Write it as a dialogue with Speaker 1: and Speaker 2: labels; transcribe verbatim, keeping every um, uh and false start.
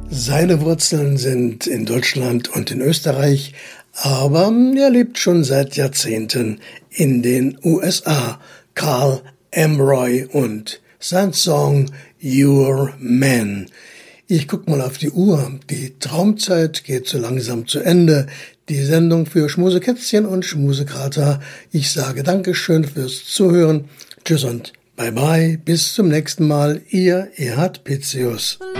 Speaker 1: Seine Wurzeln sind in Deutschland und in Österreich, aber er lebt schon seit Jahrzehnten in den U S A. Carl Amroy und sein Song Your Man. Ich guck mal auf die Uhr. Die Traumzeit geht so langsam zu Ende. Die Sendung für Schmusekätzchen und Schmusekater. Ich sage Dankeschön fürs Zuhören. Tschüss und bye bye. Bis zum nächsten Mal. Ihr Erhard Pitzius.